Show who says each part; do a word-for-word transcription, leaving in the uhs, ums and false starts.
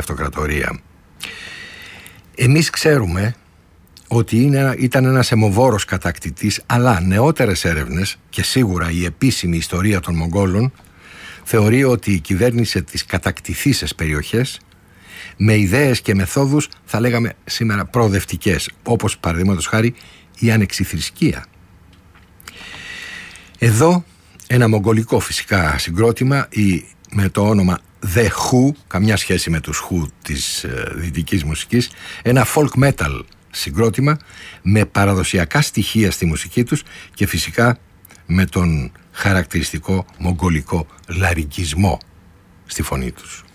Speaker 1: αυτοκρατορία. Εμείς ξέρουμε ότι είναι, ήταν ένας αιμοβόρος κατακτητής, αλλά νεότερες έρευνες και σίγουρα η επίσημη ιστορία των Μογγόλων θεωρεί ότι η κυβέρνησε τις κατακτηθήσεις περιοχές με ιδέες και μεθόδους, θα λέγαμε σήμερα, προοδευτικές, όπως παραδείγματος χάρη η ανεξιθρησκεία. Εδώ ένα μογγολικό φυσικά συγκρότημα, η, με το όνομα The Who, καμιά σχέση με τους Who της ε, δυτικής μουσικής, ένα folk metal συγκρότημα με παραδοσιακά στοιχεία στη μουσική τους και φυσικά με τον χαρακτηριστικό μογγολικό λαρικισμό στη φωνή τους.